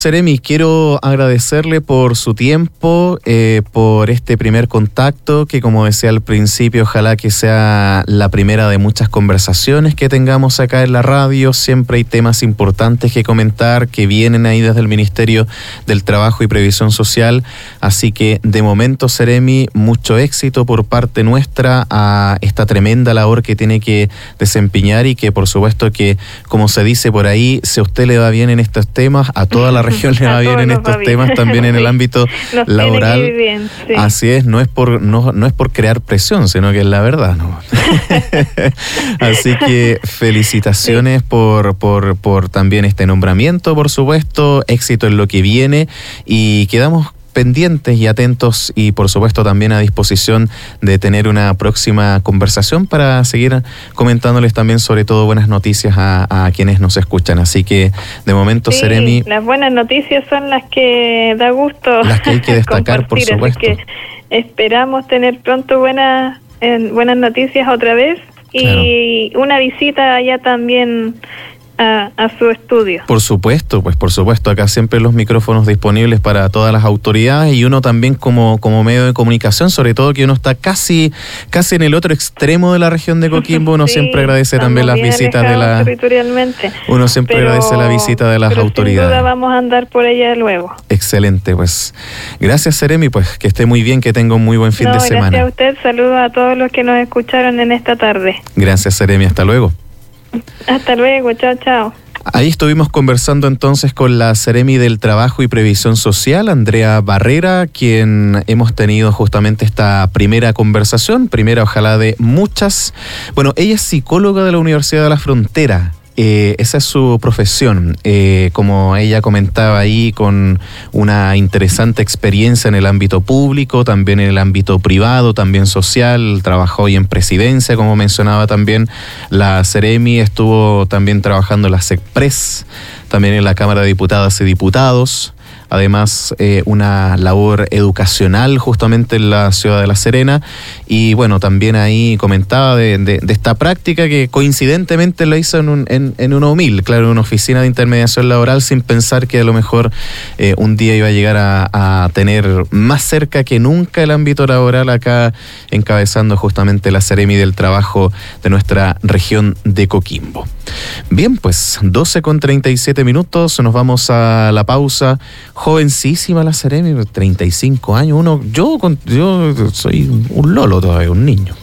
Seremi, quiero agradecerle por su tiempo, por este primer contacto, que como decía al principio, ojalá que sea la primera de muchas conversaciones que tengamos acá en la radio. Siempre hay temas importantes que comentar, que vienen ahí desde el Ministerio del Trabajo y Previsión Social. Así que, de momento, Seremi, mucho éxito por parte nuestra a esta tremenda labor que tiene que desempeñar y que, por supuesto, que, como se dice por ahí, si a usted le va bien en estos temas, a toda la región le va bien en estos temas, también en el ámbito laboral. Bien, sí. Así es, no es por crear presión, sino que es la verdad, ¿no? Así que felicitaciones sí. por también este nombramiento, por supuesto, éxito en lo que viene, y quedamos pendientes y atentos y por supuesto también a disposición de tener una próxima conversación para seguir comentándoles también sobre todo buenas noticias a quienes nos escuchan. Así que de momento, sí, Seremi, las buenas noticias son las que da gusto, las que hay que destacar, por supuesto. Así que esperamos tener pronto buenas noticias otra vez y claro, una visita allá también a su estudio. Por supuesto, acá siempre los micrófonos disponibles para todas las autoridades, y uno también como medio de comunicación, sobre todo que uno está casi en el otro extremo de la región de Coquimbo. Uno sí, siempre agradece también las visitas de la territorialmente. Uno siempre agradece la visita de las autoridades. Sin duda vamos a andar por allá luego. Excelente, pues gracias, Seremi, pues que esté muy bien, que tenga un muy buen fin de semana. Gracias a usted, saludos a todos los que nos escucharon en esta tarde. Gracias, Seremi, hasta luego. Hasta luego, chao. Ahí estuvimos conversando entonces con la Seremi del Trabajo y Previsión Social, Andrea Barrera, quien hemos tenido justamente esta primera conversación, ojalá de muchas. Bueno, ella es psicóloga de la Universidad de la Frontera. Esa es su profesión, como ella comentaba ahí, con una interesante experiencia en el ámbito público, también en el ámbito privado, también social. Trabajó hoy en presidencia, como mencionaba también la Seremi, estuvo también trabajando en la SECPRES, también en la Cámara de Diputadas y Diputados. Además, una labor educacional justamente en la ciudad de La Serena. Y bueno, también ahí comentaba de esta práctica que coincidentemente lo hizo en una UMIL, claro, en una oficina de intermediación laboral, sin pensar que a lo mejor un día iba a llegar a tener más cerca que nunca el ámbito laboral acá, encabezando justamente la Seremi del Trabajo de nuestra región de Coquimbo. Bien, pues 12:37 minutos, nos vamos a la pausa. Jovencísima la Seremi, 35 años. Yo soy un lolo todavía, un niño.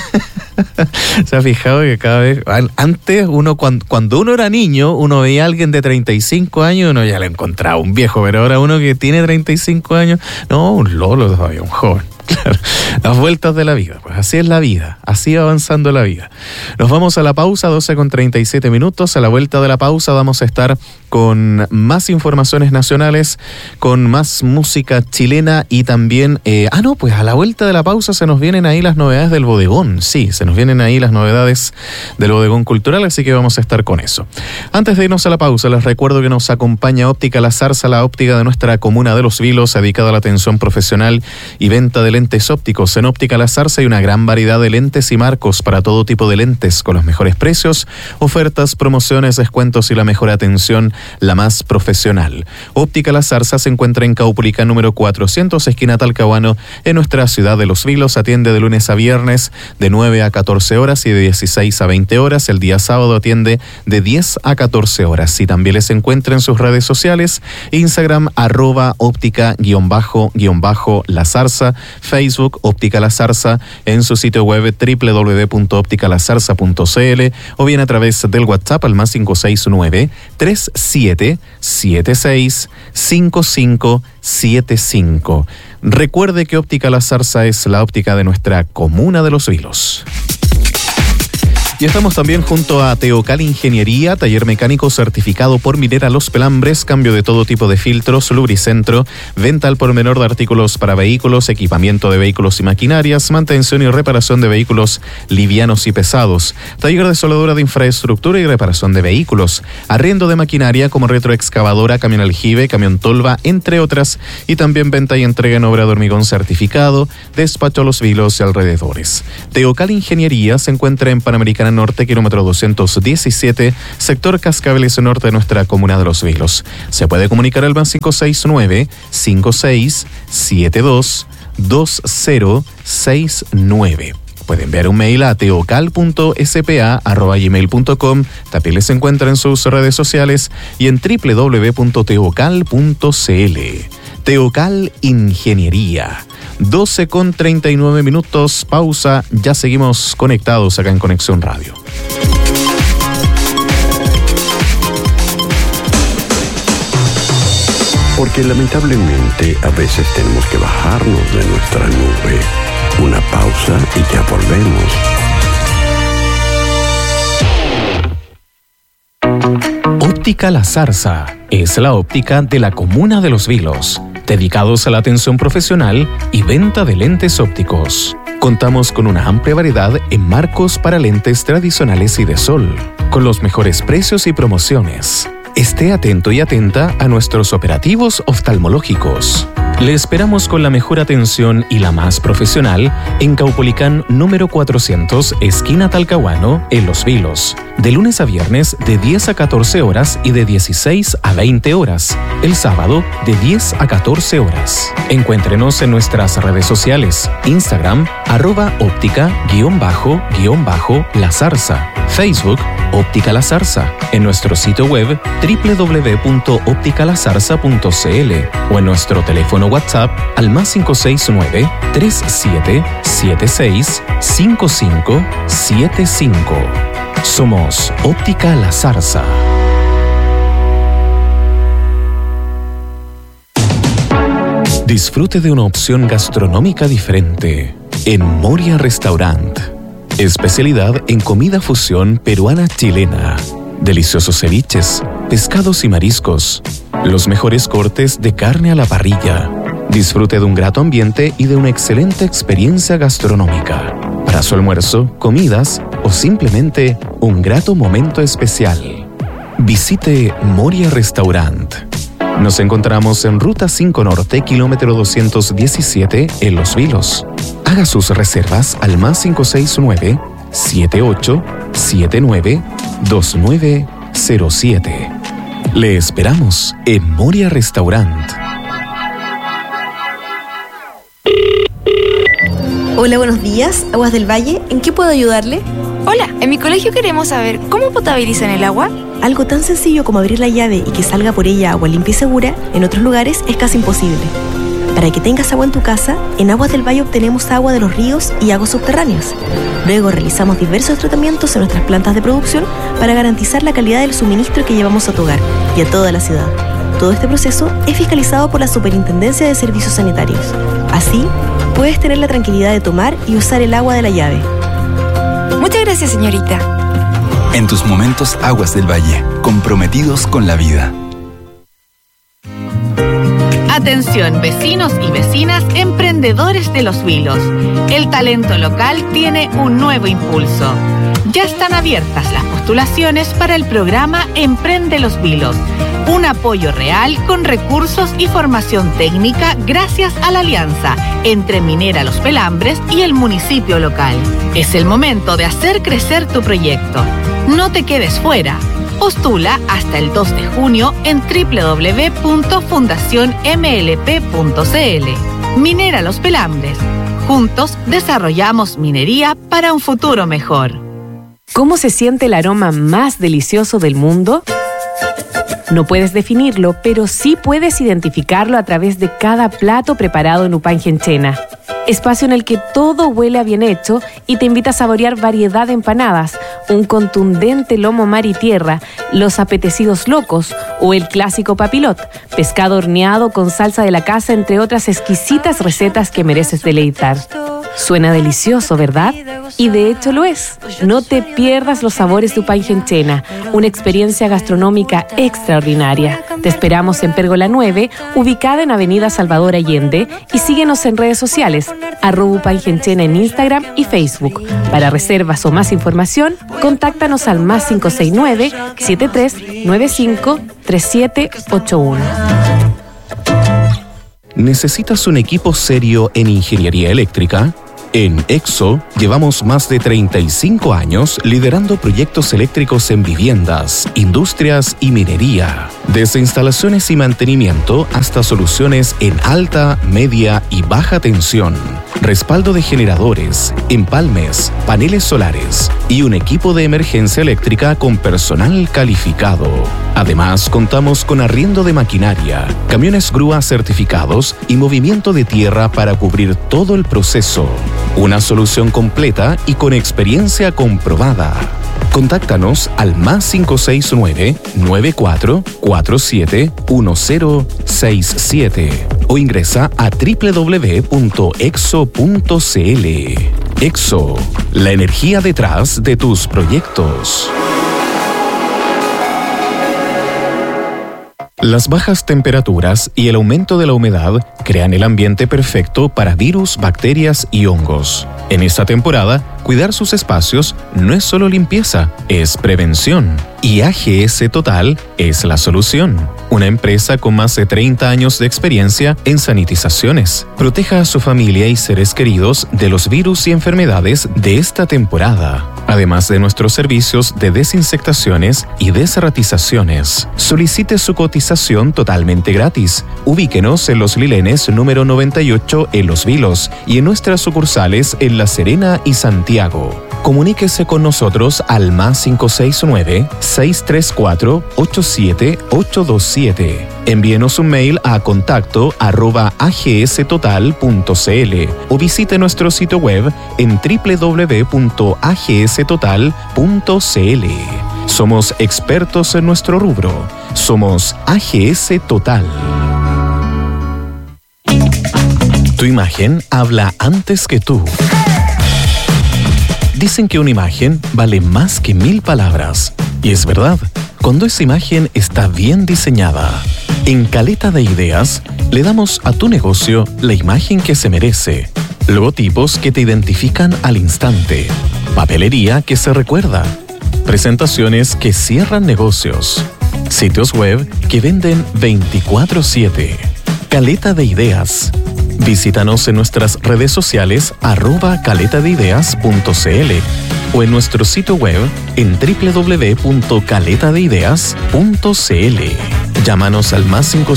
¿Se ha fijado que cada vez... Antes, cuando uno era niño, uno veía a alguien de 35 años y uno ya le encontraba un viejo, pero ahora uno que tiene 35 años, no, un lolo todavía, un joven. Claro, las vueltas de la vida, pues así es la vida, así va avanzando la vida. Nos vamos a la pausa, 12:37 minutos. A la vuelta de la pausa vamos a estar con más informaciones nacionales, con más música chilena y también... pues a la vuelta de la pausa se nos vienen ahí las novedades del bodegón. Sí, se nos vienen ahí las novedades del bodegón cultural, así que vamos a estar con eso. Antes de irnos a la pausa, les recuerdo que nos acompaña Óptica La Zarza, la óptica de nuestra comuna de Los Vilos, dedicada a la atención profesional y venta de lentes ópticos. En Óptica La Zarza hay una gran variedad de lentes y marcos para todo tipo de lentes, con los mejores precios, ofertas, promociones, descuentos y la mejor atención, la más profesional. Óptica La Zarza se encuentra en Caupolicán número 400, esquina Talcahuano, en nuestra ciudad de Los Vilos. Atiende de lunes a viernes de 9 a 14 horas y de 16 a 20 horas. El día sábado atiende de 10 a 14 horas. Y también les encuentra en sus redes sociales, Instagram, @óptica_La Zarza, Facebook Óptica La Zarza, en su sitio web www.opticalazarza.cl, o bien a través del WhatsApp al +569 3776 5575. Recuerde que Óptica La Zarza es la óptica de nuestra comuna de Los Vilos. Y estamos también junto a Teocal Ingeniería, taller mecánico certificado por Minera Los Pelambres, cambio de todo tipo de filtros, lubricentro, venta al por menor de artículos para vehículos, equipamiento de vehículos y maquinarias, mantención y reparación de vehículos livianos y pesados, taller de soldadura de infraestructura y reparación de vehículos, arriendo de maquinaria como retroexcavadora, camión aljibe, camión tolva, entre otras, y también venta y entrega en obra de hormigón certificado, despacho a Los Vilos y alrededores. Teocal Ingeniería se encuentra en Panamericana Norte, kilómetro 217, sector Cascabeles Norte de nuestra comuna de Los Vilos. Se puede comunicar al más 569-5672-2069. Puede enviar un mail a teocal.spa@gmail.com. También les encuentra en sus redes sociales y en www.teocal.cl. Teocal Ingeniería. 12:39. Pausa. Ya seguimos conectados acá en Conexión Radio. Porque lamentablemente a veces tenemos que bajarnos de nuestra nube. Una pausa y ya volvemos. Óptica La Zarza es la óptica de la comuna de Los Vilos, dedicados a la atención profesional y venta de lentes ópticos. Contamos con una amplia variedad en marcos para lentes tradicionales y de sol, con los mejores precios y promociones. Esté atento y atenta a nuestros operativos oftalmológicos. Le esperamos con la mejor atención y la más profesional en Caupolicán número 400, esquina Talcahuano, en Los Vilos. De lunes a viernes de 10 a 14 horas y de 16 a 20 horas. El sábado de 10 a 14 horas. Encuéntrenos en nuestras redes sociales. Instagram, @óptica_La Zarza. Facebook, Óptica La Zarza. En nuestro sitio web www.opticalazarza.cl o en nuestro teléfono WhatsApp al más 569-3776-5575. Somos Óptica La Zarza. Disfrute de una opción gastronómica diferente en Moria Restaurant. Especialidad en comida fusión peruana-chilena. Deliciosos ceviches, pescados y mariscos. Los mejores cortes de carne a la parrilla. Disfrute de un grato ambiente y de una excelente experiencia gastronómica. Para su almuerzo, comidas o simplemente un grato momento especial. Visite Moria Restaurant. Nos encontramos en Ruta 5 Norte, kilómetro 217, en Los Vilos. Haga sus reservas al más 569-7879-2907. Le esperamos en Moria Restaurant. Hola, buenos días. Aguas del Valle, ¿en qué puedo ayudarle? Hola, en mi colegio queremos saber cómo potabilizan el agua. Algo tan sencillo como abrir la llave y que salga por ella agua limpia y segura, en otros lugares es casi imposible. Para que tengas agua en tu casa, en Aguas del Valle obtenemos agua de los ríos y aguas subterráneas. Luego realizamos diversos tratamientos en nuestras plantas de producción para garantizar la calidad del suministro que llevamos a tu hogar y a toda la ciudad. Todo este proceso es fiscalizado por la Superintendencia de Servicios Sanitarios. Así, puedes tener la tranquilidad de tomar y usar el agua de la llave. Muchas gracias, señorita. En tus momentos, Aguas del Valle, comprometidos con la vida. Atención, vecinos y vecinas, emprendedores de Los Vilos. El talento local tiene un nuevo impulso. Ya están abiertas las postulaciones para el programa Emprende Los Vilos. Un apoyo real con recursos y formación técnica gracias a la alianza entre Minera Los Pelambres y el municipio local. Es el momento de hacer crecer tu proyecto. No te quedes fuera. Postula hasta el 2 de junio en www.fundacionmlp.cl. Minera Los Pelambres. Juntos desarrollamos minería para un futuro mejor. ¿Cómo se siente el aroma más delicioso del mundo? No puedes definirlo, pero sí puedes identificarlo a través de cada plato preparado en Upangenchena. Espacio en el que todo huele a bien hecho y te invita a saborear variedad de empanadas, un contundente lomo mar y tierra, los apetecidos locos o el clásico papilot, pescado horneado con salsa de la casa, entre otras exquisitas recetas que mereces deleitar. Suena delicioso, ¿verdad? Y de hecho lo es. No te pierdas los sabores de Upangenchena, una experiencia gastronómica extraordinaria. Te esperamos en Pérgola 9, ubicada en Avenida Salvador Allende, y síguenos en redes sociales, @Upangenchena en Instagram y Facebook. Para reservas o más información, contáctanos al más 569-7395-3781. ¿Necesitas un equipo serio en ingeniería eléctrica? En EXO llevamos más de 35 años liderando proyectos eléctricos en viviendas, industrias y minería. Desde instalaciones y mantenimiento hasta soluciones en alta, media y baja tensión. Respaldo de generadores, empalmes, paneles solares y un equipo de emergencia eléctrica con personal calificado. Además, contamos con arriendo de maquinaria, camiones grúa certificados y movimiento de tierra para cubrir todo el proceso. Una solución completa y con experiencia comprobada. Contáctanos al +569 9447 1067 o ingresa a www.exo.cl. EXO, la energía detrás de tus proyectos. Las bajas temperaturas y el aumento de la humedad crean el ambiente perfecto para virus, bacterias y hongos. En esta temporada, cuidar sus espacios no es solo limpieza, es prevención. Y AGS Total es la solución. Una empresa con más de 30 años de experiencia en sanitizaciones. Proteja a su familia y seres queridos de los virus y enfermedades de esta temporada. Además de nuestros servicios de desinfectaciones y desratizaciones. Solicite su cotización totalmente gratis. Ubíquenos en Los Lilenes número 98 en Los Vilos y en nuestras sucursales en La Serena y Santiago. Comuníquese con nosotros al +569-634-87827. Envíenos un mail a contacto@agstotal.cl o visite nuestro sitio web en www.agstotal.cl. Somos expertos en nuestro rubro. Somos AGS Total. Tu imagen habla antes que tú. Dicen que una imagen vale más que 1000 palabras. Y es verdad, cuando esa imagen está bien diseñada. En Caleta de Ideas, le damos a tu negocio la imagen que se merece. Logotipos que te identifican al instante. Papelería que se recuerda. Presentaciones que cierran negocios. Sitios web que venden 24/7. Caleta de Ideas. Visítanos en nuestras redes sociales @caletadeideas.cl o en nuestro sitio web en www.caletadeideas.cl. Llámanos al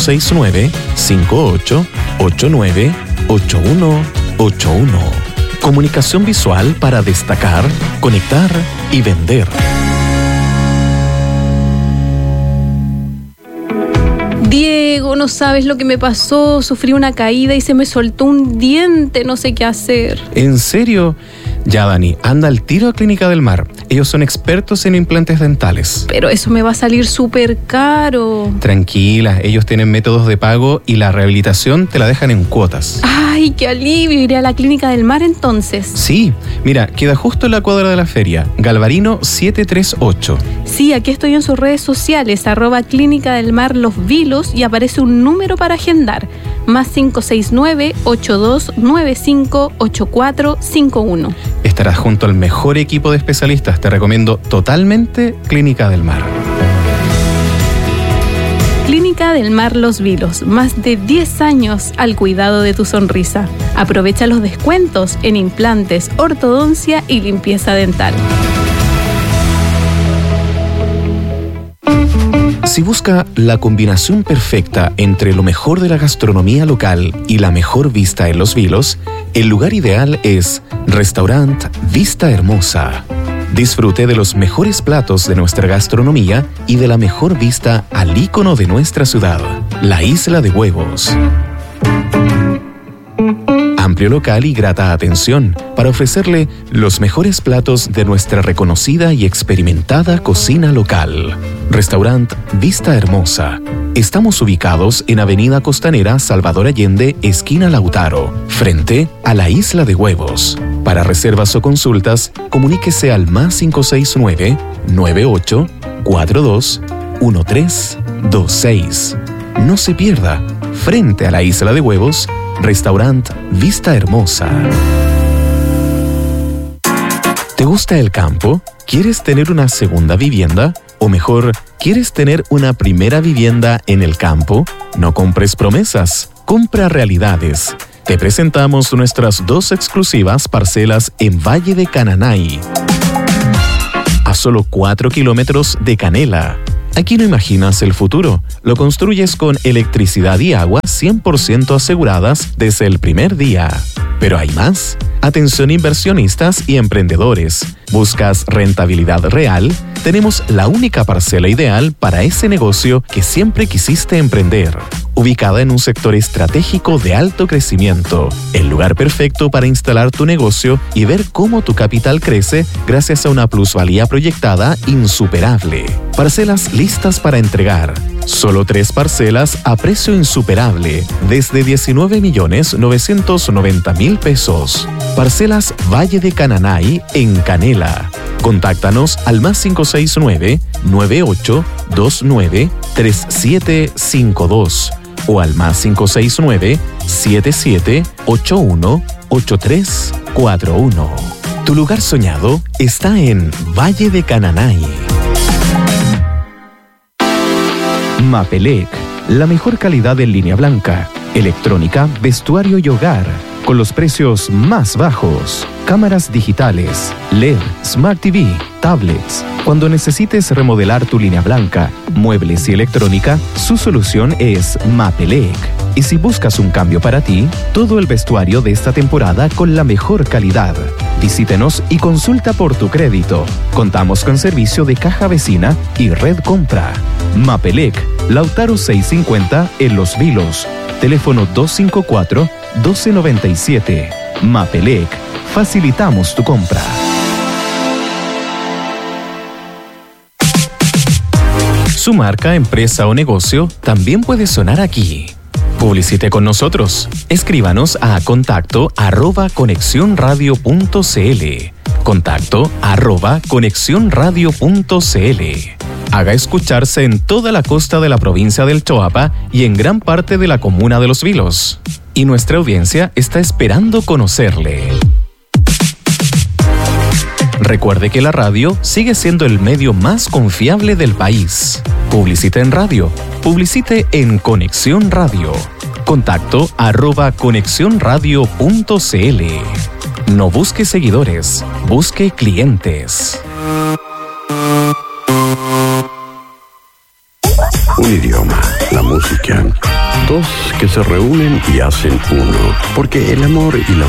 +569-5889-8181. Comunicación visual para destacar, conectar y vender. Diego, no sabes lo que me pasó. Sufrí una caída y se me soltó un diente. No sé qué hacer. ¿En serio? Ya, Dani, anda al tiro a Clínica del Mar. Ellos son expertos en implantes dentales. Pero eso me va a salir súper caro. Tranquila, ellos tienen métodos de pago y la rehabilitación te la dejan en cuotas. ¡Ay, qué alivio! Iré a la Clínica del Mar entonces. Sí, mira, queda justo en la cuadra de la feria. Galvarino 738. Sí, aquí estoy en sus redes sociales, @Clínica del Mar Los Vilos, y aparece un número para agendar. +569-8295-8451. Estarás junto al mejor equipo de especialistas. Te recomiendo totalmente Clínica del Mar. Clínica del Mar Los Vilos, más de 10 años al cuidado de tu sonrisa. Aprovecha los descuentos en implantes, ortodoncia y limpieza dental. Si busca la combinación perfecta entre lo mejor de la gastronomía local y la mejor vista en Los Vilos, el lugar ideal es Restaurant Vista Hermosa. Disfrute de los mejores platos de nuestra gastronomía y de la mejor vista al ícono de nuestra ciudad, la Isla de Huevos. Amplio local y grata atención para ofrecerle los mejores platos de nuestra reconocida y experimentada cocina local. Restaurant Vista Hermosa. Estamos ubicados en Avenida Costanera Salvador Allende, esquina Lautaro, frente a la Isla de Huevos. Para reservas o consultas, comuníquese al +569-9842-1326. No se pierda, frente a la Isla de Huevos, Restaurant Vista Hermosa. ¿Te gusta el campo? ¿Quieres tener una segunda vivienda? O mejor, ¿quieres tener una primera vivienda en el campo? No compres promesas, compra realidades. te presentamos nuestras 2 exclusivas parcelas en Valle de Cananay, a solo 4 kilómetros de Canela. Aquí no imaginas el futuro, lo construyes con electricidad y agua 100% aseguradas desde el primer día. Pero hay más. Atención inversionistas y emprendedores. ¿Buscas rentabilidad real? Tenemos la única parcela ideal para ese negocio que siempre quisiste emprender. Ubicada en un sector estratégico de alto crecimiento, el lugar perfecto para instalar tu negocio y ver cómo tu capital crece gracias a una plusvalía proyectada insuperable. Parcelas listas para entregar. Solo 3 parcelas a precio insuperable, desde 19.990.000 pesos. Parcelas Valle de Cananay en Canela. Contáctanos al +56-998-29-3752 o al +56-9-7781-8341. Tu lugar soñado está en Valle de Cananay. Mapelec, la mejor calidad en línea blanca, electrónica, vestuario y hogar, con los precios más bajos. Cámaras digitales, LED, Smart TV, tablets. Cuando necesites remodelar tu línea blanca, muebles y electrónica, su solución es Mapelec. Y si buscas un cambio para ti, todo el vestuario de esta temporada con la mejor calidad. Visítenos y consulta por tu crédito. Contamos con servicio de caja vecina y red compra. Mapelec, Lautaro 650 en Los Vilos. Teléfono 254-1297. Mapelec, facilitamos tu compra. Su marca, empresa o negocio también puede sonar aquí. Publicite con nosotros. Escríbanos a contacto@conexionradio.cl. contacto@conexionradio.cl. Haga escucharse en toda la costa de la provincia del Choapa y en gran parte de la comuna de Los Vilos. Y nuestra audiencia está esperando conocerle. Recuerde que la radio sigue siendo el medio más confiable del país. Publicite en radio. Publicite en Conexión Radio. contacto@conexionradio.cl. No busque seguidores, busque clientes. Un idioma, la música. 2 que se reúnen y hacen uno. Porque el amor y la